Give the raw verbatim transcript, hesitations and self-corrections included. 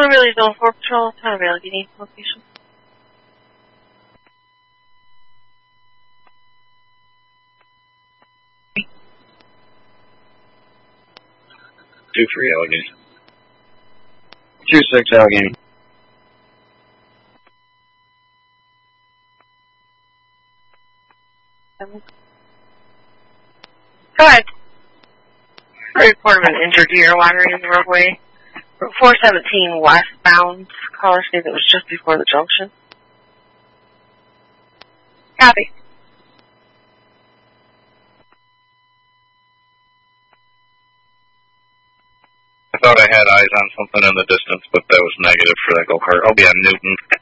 four Relay Zone four Patrol, Town of Allegheny, location. Two three Allegheny. Two six Allegheny. Go ahead. I report of an injured deer wandering in the roadway. four seventeen westbound. Caller said it was just before the junction. Copy. I thought I had eyes on something in the distance, but that was negative for that go-kart. I'll be on Newton.